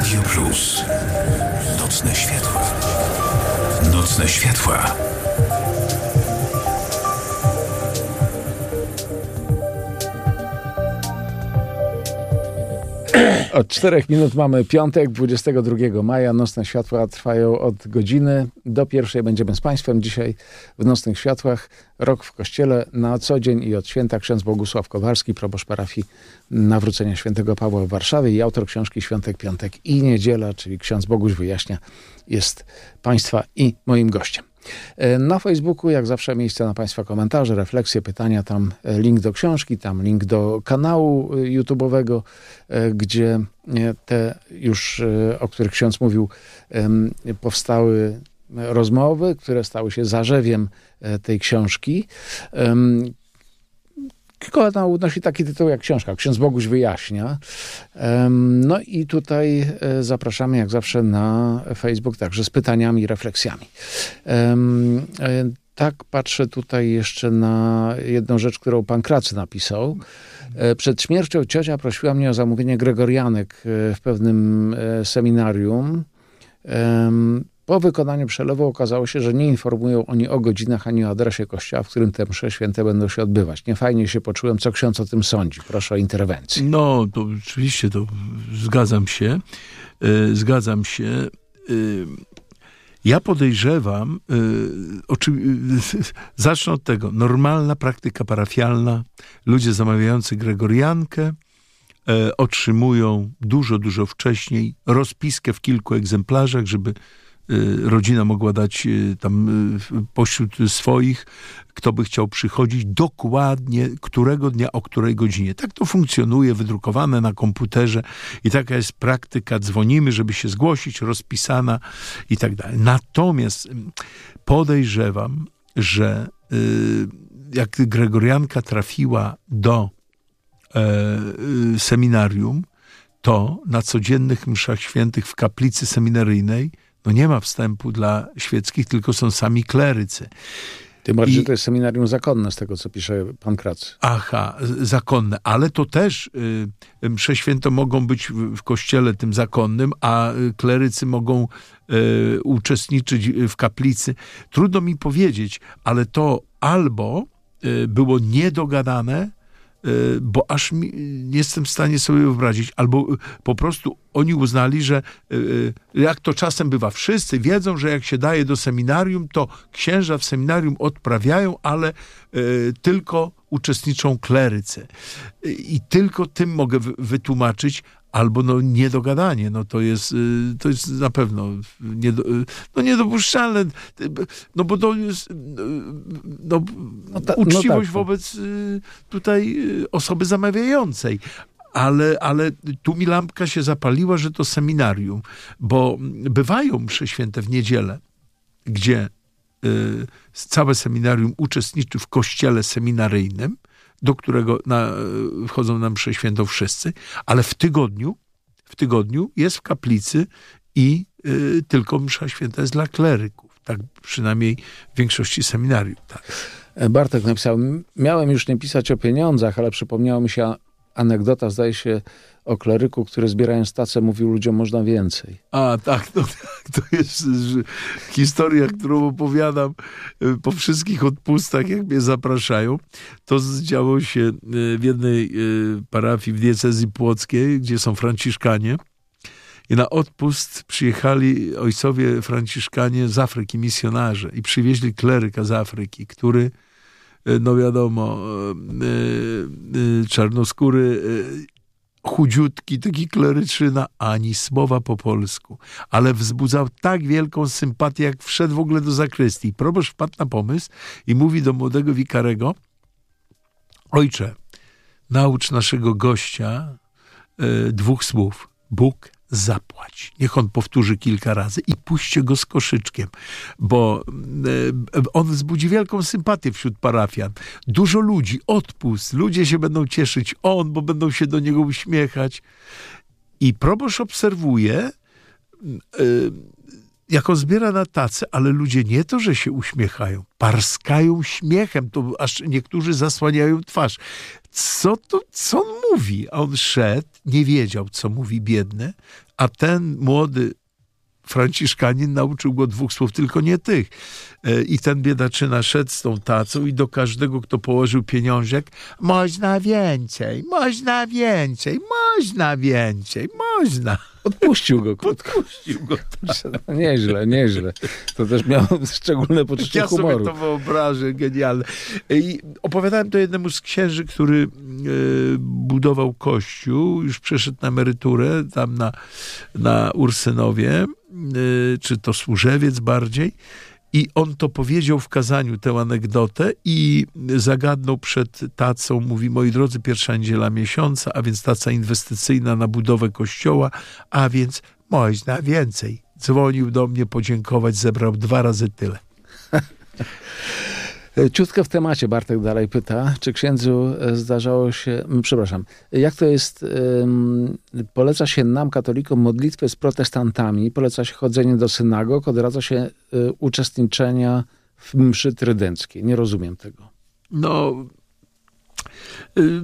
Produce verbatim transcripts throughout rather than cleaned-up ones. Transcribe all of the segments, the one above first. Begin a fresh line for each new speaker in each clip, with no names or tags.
Radio Plus. Nocne światła. Nocne światła.
Od czterech minut mamy piątek, dwudziestego drugiego maja. Nocne światła trwają od godziny do pierwszej. Będziemy z Państwem dzisiaj w Nocnych Światłach. Rok w Kościele na co dzień i od święta ksiądz Bogusław Kowalski, proboszcz parafii Nawrócenia Świętego Pawła w Warszawie i autor książki Świątek, Piątek i Niedziela, czyli ksiądz Boguś wyjaśnia, jest Państwa i moim gościem. Na Facebooku, jak zawsze, miejsce na Państwa komentarze, refleksje, pytania, tam link do książki, tam link do kanału YouTube'owego, gdzie te już, o których ksiądz mówił, powstały rozmowy, które stały się zarzewiem tej książki. Kanał nosi taki tytuł jak książka, Ksiądz Boguś wyjaśnia. No i tutaj zapraszamy jak zawsze na Facebook, także z pytaniami i refleksjami. Tak, patrzę tutaj jeszcze na jedną rzecz, którą pan Kracy napisał. Przed śmiercią ciocia prosiła mnie o zamówienie gregorianek w pewnym seminarium. Po wykonaniu przelewu okazało się, że nie informują oni o godzinach ani o adresie kościoła, w którym te msze święte będą się odbywać. Niefajnie się poczułem. Co ksiądz o tym sądzi? Proszę o interwencję.
No, to oczywiście to zgadzam się. Yy, zgadzam się. Yy, ja podejrzewam, yy, oczy, yy, zacznę od tego. Normalna praktyka parafialna. Ludzie zamawiający gregoriankę yy, otrzymują dużo, dużo wcześniej rozpiskę w kilku egzemplarzach, żeby rodzina mogła dać tam pośród swoich, kto by chciał przychodzić, dokładnie którego dnia, o której godzinie. Tak to funkcjonuje, wydrukowane na komputerze i taka jest praktyka. Dzwonimy, żeby się zgłosić, rozpisana i tak dalej. Natomiast podejrzewam, że jak gregorianka trafiła do seminarium, to na codziennych mszach świętych w kaplicy seminaryjnej no nie ma wstępu dla świeckich, tylko są sami klerycy.
Tym bardziej, że to jest seminarium zakonne, z tego co pisze pan Krac.
Aha, zakonne, ale to też y, msze święte mogą być w, w kościele tym zakonnym, a klerycy mogą y, uczestniczyć w kaplicy. Trudno mi powiedzieć, ale to albo y, było niedogadane, bo aż mi, nie jestem w stanie sobie wyobrazić, albo po prostu oni uznali, że jak to czasem bywa, wszyscy wiedzą, że jak się daje do seminarium, to księża w seminarium odprawiają, ale tylko uczestniczą klerycy. I tylko tym mogę wytłumaczyć, albo no niedogadanie, no to jest, to jest na pewno niedo, no niedopuszczalne, no bo to jest no, no ta, uczciwość no tak, wobec tutaj osoby zamawiającej. Ale, ale tu mi lampka się zapaliła, że to seminarium, bo bywają msze święte w niedzielę, gdzie y, całe seminarium uczestniczy w kościele seminaryjnym, do którego na, wchodzą na mszę świętą wszyscy, ale w tygodniu, w tygodniu jest w kaplicy i y, tylko msza święta jest dla kleryków. Tak przynajmniej w większości seminariów. Tak.
Bartek napisał, miałem już nie pisać o pieniądzach, ale przypomniała mi się anegdota, zdaje się, o kleryku, który zbierając tacę mówił ludziom, można więcej.
A, tak, to, to jest historia, którą opowiadam po wszystkich odpustach, jak mnie zapraszają. To działo się w jednej parafii w diecezji płockiej, gdzie są franciszkanie. I na odpust przyjechali ojcowie franciszkanie z Afryki, misjonarze, i przywieźli kleryka z Afryki, który, no wiadomo, czarnoskóry, chudziutki, taki kleryczyna, ani słowa po polsku, ale wzbudzał tak wielką sympatię, jak wszedł w ogóle do zakrystii. Proboszcz wpadł na pomysł i mówi do młodego wikarego: ojcze, naucz naszego gościa y, dwóch słów. Bóg zapłać. Niech on powtórzy kilka razy i puśćcie go z koszyczkiem, bo y, on wzbudzi wielką sympatię wśród parafian. Dużo ludzi, odpust, ludzie się będą cieszyć, on, bo będą się do niego uśmiechać. I proboszcz obserwuje, y, jak on zbiera na tacę, ale ludzie nie to, że się uśmiechają, parskają śmiechem, to aż niektórzy zasłaniają twarz. Co to, co on mówi? A on szedł, nie wiedział, co mówi biedny, a ten młody Franciszkanin nauczył go dwóch słów, tylko nie tych. I ten biedaczyna szedł z tą tacą i do każdego, kto położył pieniążek, można więcej, można więcej, można więcej, można.
Odpuścił go krótko.
Odpuścił go.
No, nieźle, nieźle. To też miał szczególne poczucie
ja
humoru.
Ja sobie to wyobrażę, genialne. I opowiadałem to jednemu z księży, który e, budował kościół, już przeszedł na emeryturę, tam na, na Ursynowie, e, czy to Służewiec bardziej. I on to powiedział w kazaniu, tę anegdotę i zagadnął przed tacą, mówi, moi drodzy, pierwsza niedziela miesiąca, a więc taca inwestycyjna na budowę kościoła, a więc można więcej. Dzwonił do mnie podziękować, zebrał dwa razy tyle.
Ciutkę w temacie Bartek dalej pyta, czy księdzu zdarzało się, przepraszam, jak to jest, um, poleca się nam, katolikom, modlitwy z protestantami, poleca się chodzenie do synagog, odradza się y, uczestniczenia w mszy trydenckiej. Nie rozumiem tego.
No, y,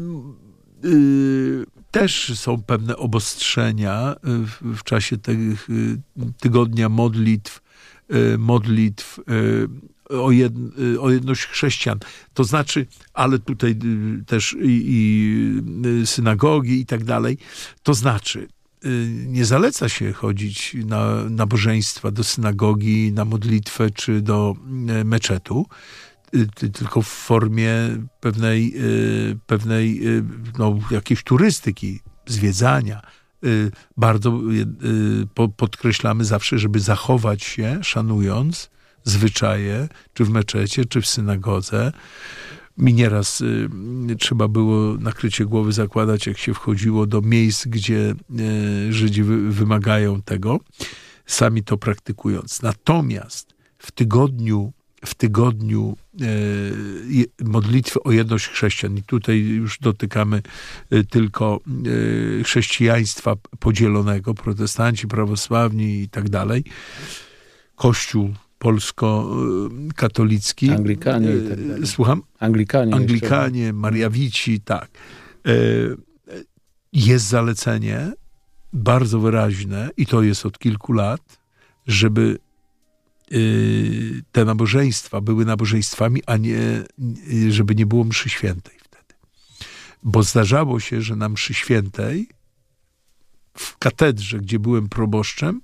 y, też są pewne obostrzenia w, w czasie tych y, tygodnia modlitw, y, modlitw y, O, jed, o jedność chrześcijan. To znaczy, ale tutaj też i, i synagogi i tak dalej, to znaczy, nie zaleca się chodzić na nabożeństwa do synagogi, na modlitwę czy do meczetu, tylko w formie pewnej, pewnej no, jakiejś turystyki, zwiedzania. Bardzo podkreślamy zawsze, żeby zachować się, szanując zwyczaje, czy w meczecie, czy w synagodze. Mi nieraz y, trzeba było nakrycie głowy zakładać, jak się wchodziło do miejsc, gdzie y, Żydzi wy, wymagają tego, sami to praktykując. Natomiast w tygodniu, w tygodniu y, modlitwy o jedność chrześcijan, i tutaj już dotykamy y, tylko y, chrześcijaństwa podzielonego, protestanci, prawosławni i tak dalej, Kościół polsko-katolicki.
Anglikanie i tak dalej.
Słucham?
Anglikanie.
Anglikanie,
jeszcze.
Mariawici, tak. Jest zalecenie bardzo wyraźne i to jest od kilku lat, żeby te nabożeństwa były nabożeństwami, a nie, żeby nie było mszy świętej wtedy. Bo zdarzało się, że na mszy świętej w katedrze, gdzie byłem proboszczem,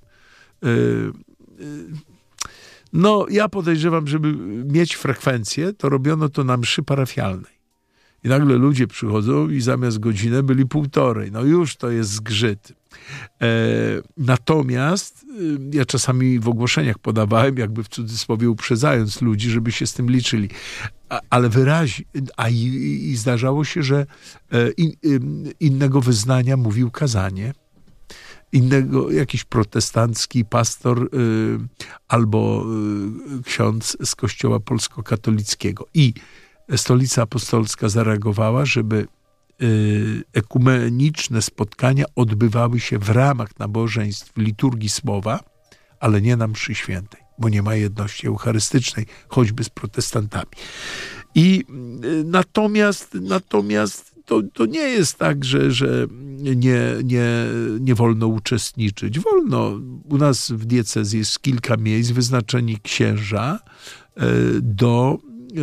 no, ja podejrzewam, żeby mieć frekwencję, to robiono to na mszy parafialnej. I nagle ludzie przychodzą i zamiast godzinę byli półtorej. No już to jest zgrzyt. E, natomiast e, ja czasami w ogłoszeniach podawałem, jakby w cudzysłowie uprzedzając ludzi, żeby się z tym liczyli. A, ale wyraźnie, a i, i zdarzało się, że e, in, innego wyznania mówił kazanie. Innego, jakiś protestancki pastor y, albo y, ksiądz z kościoła polsko-katolickiego. I Stolica Apostolska zareagowała, żeby y, ekumeniczne spotkania odbywały się w ramach nabożeństw liturgii słowa, ale nie na mszy świętej, bo nie ma jedności eucharystycznej, choćby z protestantami. I y, natomiast, natomiast To, to nie jest tak, że, że nie, nie, nie wolno uczestniczyć. Wolno. U nas w diecezji jest kilka miejsc, wyznaczeni księża do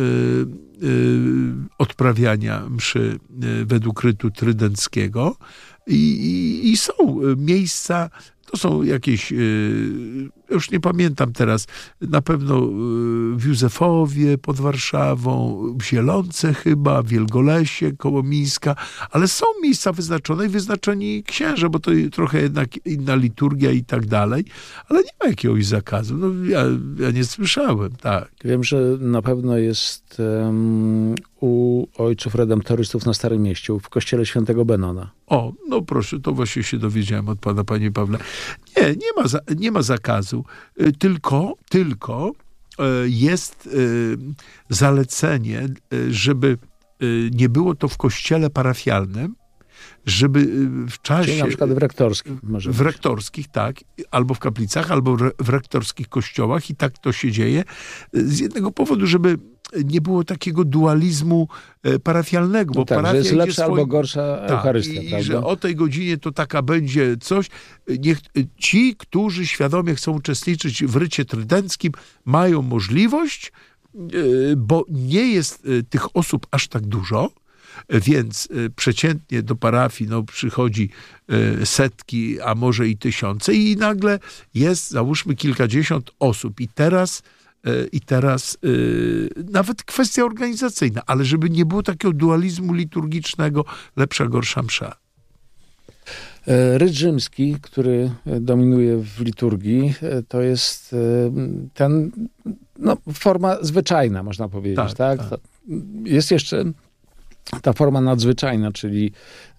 odprawiania mszy według rytu trydenckiego i, i, i są miejsca, to są jakieś, już nie pamiętam teraz, na pewno w Józefowie pod Warszawą, w Zielonce chyba, w Wielgolesie koło Mińska, ale są miejsca wyznaczone i wyznaczeni księża, bo to trochę jednak inna liturgia i tak dalej, ale nie ma jakiegoś zakazu. No, ja, ja nie słyszałem, tak.
Wiem, że na pewno jest um, u ojców redemptorystów na Starym Mieście, w kościele świętego Benona.
O, no proszę, to właśnie się dowiedziałem od pana, panie Pawle. Nie, nie ma, za, nie ma zakazu, tylko, tylko jest zalecenie, żeby nie było to w kościele parafialnym, żeby w czasie...
Czyli na przykład w rektorskich. Może
w
być.
rektorskich, tak, albo w kaplicach, albo w rektorskich kościołach i tak to się dzieje. Z jednego powodu, żeby nie było takiego dualizmu parafialnego, bo
No tak,
parafia
że jest
idzie
lepsza
swoim...
albo gorsza
tak,
Eucharystia,
i,
prawda?
i że o tej godzinie to taka będzie coś. Niech ci, którzy świadomie chcą uczestniczyć w rycie trydenckim, mają możliwość, bo nie jest tych osób aż tak dużo, więc przeciętnie do parafii no, przychodzi setki, a może i tysiące i nagle jest, załóżmy, kilkadziesiąt osób i teraz i teraz nawet kwestia organizacyjna, ale żeby nie było takiego dualizmu liturgicznego, lepsza, gorsza msza.
Ryt rzymski, który dominuje w liturgii, to jest ten, no, forma zwyczajna, można powiedzieć. Tak, tak? tak. Jest jeszcze ta forma nadzwyczajna, czyli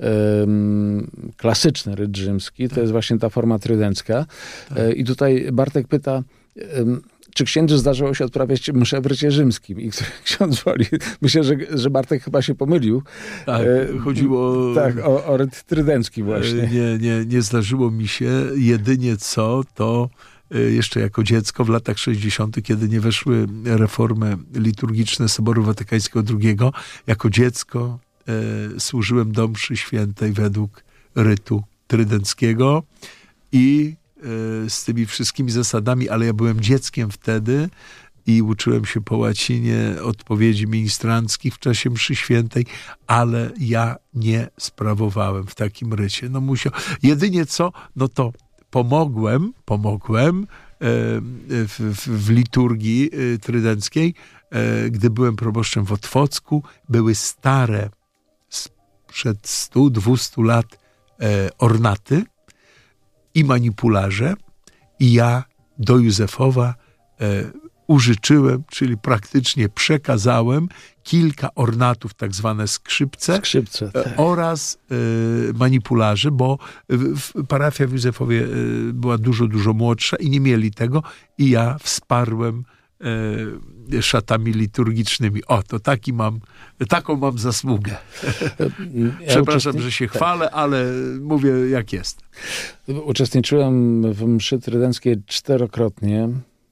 um, klasyczny ryt rzymski, to jest właśnie ta forma trydencka. Tak. I tutaj Bartek pyta, um, czy księdzu zdarzyło się odprawiać mszę w rycie rzymskim? I ksiądz woli. Myślę, że, że Bartek chyba się pomylił.
Tak, chodziło...
Tak, o, o ryt trydencki właśnie.
Nie, nie, nie zdarzyło mi się. Jedynie co, to jeszcze jako dziecko w latach sześćdziesiątych, kiedy nie weszły reformy liturgiczne Soboru Watykańskiego drugiego, jako dziecko e, służyłem do mszy świętej według rytu trydenckiego i z tymi wszystkimi zasadami, ale ja byłem dzieckiem wtedy i uczyłem się po łacinie odpowiedzi ministranckich w czasie mszy świętej, ale ja nie sprawowałem w takim rycie. No musiał. Jedynie co, no to pomogłem, pomogłem w, w, w liturgii trydenckiej, gdy byłem proboszczem w Otwocku, były stare sprzed stu, dwustu lat ornaty i manipularze i ja do Józefowa e, użyczyłem, czyli praktycznie przekazałem kilka ornatów, tak zwane skrzypce,
Skrzypce tak.
e, oraz e, manipularze, bo w, w, parafia w Józefowie e, była dużo, dużo młodsza i nie mieli tego i ja wsparłem e, szatami liturgicznymi. O, to taki mam, taką mam zasługę. Ja Przepraszam, że się chwalę, tak. ale mówię jak jest.
Uczestniczyłem w mszy trydenckiej czterokrotnie.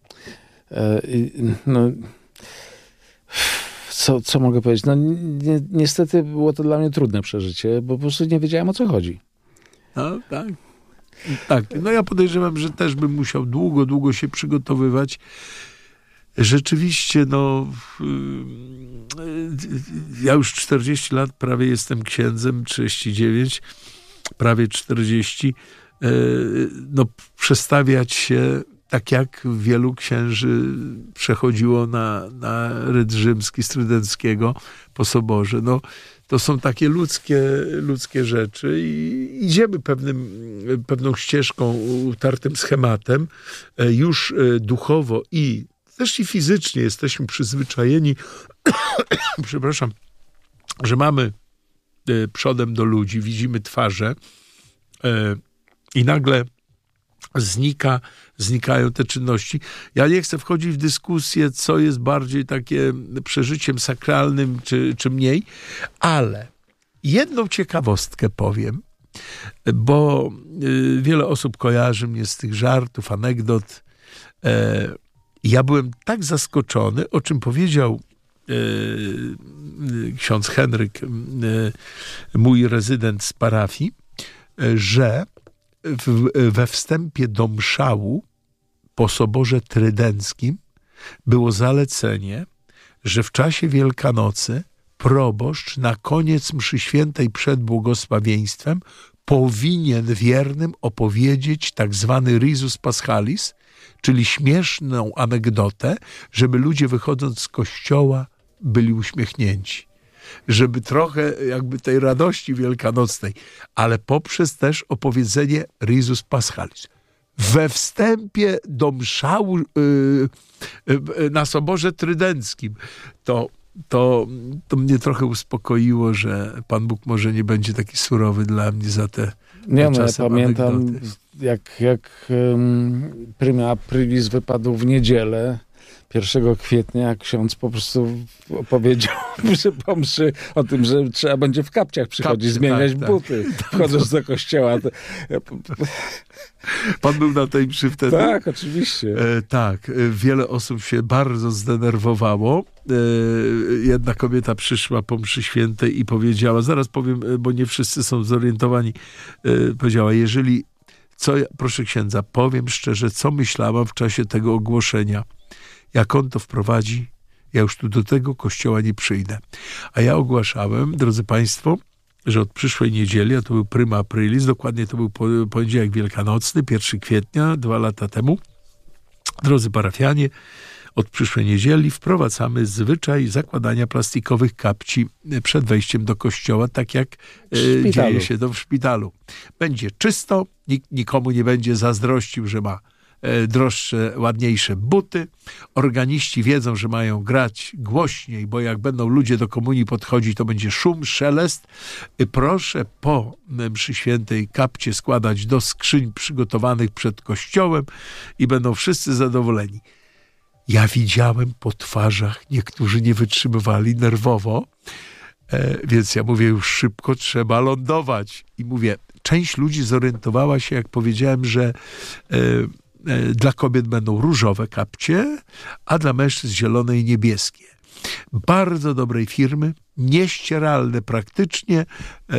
I, no, co, co mogę powiedzieć? No, ni niestety było to dla mnie trudne przeżycie, bo po prostu nie wiedziałem, o co chodzi.
No, tak. Tak. No ja podejrzewam, że też bym musiał długo, długo się przygotowywać. Rzeczywiście, no, ja już czterdzieści lat prawie jestem księdzem, trzydzieści dziewięć, prawie czterdzieści. No, przestawiać się, tak jak wielu księży przechodziło na, na ryt rzymski z trydenckiego po soborze. No, to są takie ludzkie, ludzkie rzeczy i idziemy pewnym, pewną ścieżką, utartym schematem. Już duchowo i też i fizycznie jesteśmy przyzwyczajeni, przepraszam, że mamy przodem do ludzi, widzimy twarze i nagle znika, znikają te czynności. Ja nie chcę wchodzić w dyskusję, co jest bardziej takie przeżyciem sakralnym, czy, czy mniej, ale jedną ciekawostkę powiem, bo wiele osób kojarzy mnie z tych żartów, anegdot. Ja byłem tak zaskoczony, o czym powiedział ksiądz Henryk, mój rezydent z parafii, że w, we wstępie do mszału po soborze trydenckim było zalecenie, że w czasie Wielkanocy proboszcz na koniec mszy świętej przed błogosławieństwem powinien wiernym opowiedzieć tak zwany risus paschalis, czyli śmieszną anegdotę, żeby ludzie wychodząc z kościoła byli uśmiechnięci. Żeby trochę jakby tej radości wielkanocnej, ale poprzez też opowiedzenie risus paschalis. We wstępie do mszału yy, yy, na soborze trydenckim to, to, to mnie trochę uspokoiło, że Pan Bóg może nie będzie taki surowy dla mnie za te
Nie, no, ja pamiętam, anegdoty. jak, jak um, prima aprilis wypadł w niedzielę, pierwszego kwietnia ksiądz po prostu opowiedział przy pomszy o tym, że trzeba będzie w kapciach przychodzić,
Kapcie,
zmieniać
tak,
buty,
tak.
wchodząc do kościoła.
Pan był na tej mszy wtedy?
Tak, oczywiście.
E, tak, e, wiele osób się bardzo zdenerwowało. E, jedna kobieta przyszła po mszy świętej i powiedziała, zaraz powiem, e, bo nie wszyscy są zorientowani, e, powiedziała, jeżeli, co, ja, proszę księdza, powiem szczerze, co myślałam w czasie tego ogłoszenia. Jak on to wprowadzi, ja już tu do tego kościoła nie przyjdę. A ja ogłaszałem, drodzy państwo, że od przyszłej niedzieli, a to był prima aprilis, dokładnie to był poniedziałek wielkanocny, pierwszego kwietnia, dwa lata temu. Drodzy parafianie, od przyszłej niedzieli wprowadzamy zwyczaj zakładania plastikowych kapci przed wejściem do kościoła, tak jak e, dzieje się to w szpitalu. Będzie czysto, nikt nikomu nie będzie zazdrościł, że ma droższe, ładniejsze buty. Organiści wiedzą, że mają grać głośniej, bo jak będą ludzie do komunii podchodzić, to będzie szum, szelest. Proszę po mszy świętej kapcie składać do skrzyń przygotowanych przed kościołem i będą wszyscy zadowoleni. Ja widziałem po twarzach, niektórzy nie wytrzymywali nerwowo, e, więc ja mówię, już szybko trzeba lądować. I mówię, część ludzi zorientowała się, jak powiedziałem, że e, dla kobiet będą różowe kapcie, a dla mężczyzn zielone i niebieskie. Bardzo dobrej firmy, nieścieralne praktycznie. E,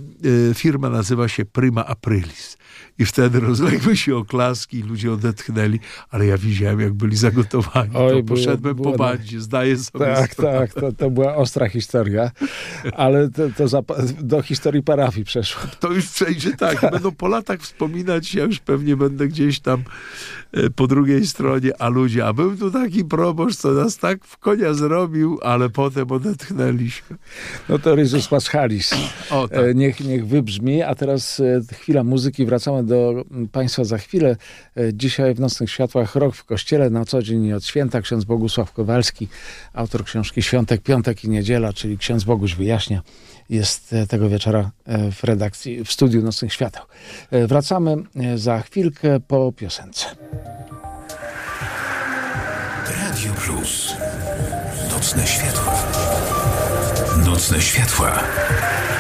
e, firma nazywa się Prima Aprilis. I wtedy rozległy się oklaski i ludzie odetchnęli, ale ja widziałem, jak byli zagotowani.
Oj,
to poszedłem
było,
po
było
bandzie, zdaję sobie
Tak,
sprawę.
tak, to, to była ostra historia, ale to, to za, do historii parafii przeszło.
To już przejdzie tak. Będą po latach wspominać, ja już pewnie będę gdzieś tam e, po drugiej stronie, a ludzie, a był tu taki proboszcz, co nas tak w konia zrobił, ale potem odetchnęliśmy.
No to Rizus Paschalis.
O, tak.
E, Niech, niech wybrzmi, a teraz e, chwila muzyki, wracamy do Państwa za chwilę. E, Dzisiaj w Nocnych Światłach rok w Kościele, na co dzień i od święta. Ksiądz Bogusław Kowalski, autor książki Świątek, Piątek i Niedziela, czyli ksiądz Boguś wyjaśnia, jest e, tego wieczora e, w redakcji, w studiu Nocnych Świateł. E, Wracamy e, za chwilkę po piosence.
Radio Plus. Nocne światła. Nocne światła.